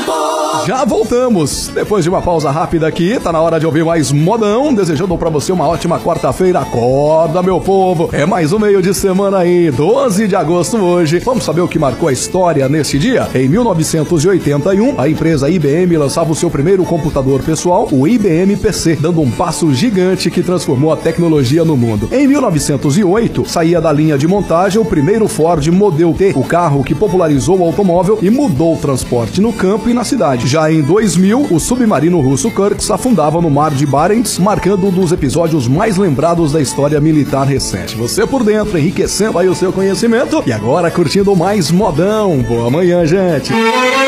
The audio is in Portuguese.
Já voltamos. Depois de uma pausa rápida aqui, tá na hora de ouvir mais modão. Desejando pra você uma ótima quarta-feira. Acorda, meu povo. É mais um meio de semana aí, 12 de agosto hoje. Vamos saber o que marcou a história nesse dia? Em 1981, a empresa IBM lançava o seu primeiro computador pessoal, o IBM PC, dando um passo gigante que transformou a tecnologia no mundo. Em 1908, saía da linha de montagem o primeiro Ford Model T, o carro que popularizou o automóvel e mudou o transporte no campo e na cidade. Já em 2000, o submarino russo Kursk afundava no mar de Barents, marcando um dos episódios mais lembrados da história militar recente. Você por dentro, enriquecendo aí o seu conhecimento e agora curtindo mais modão. Boa manhã, gente!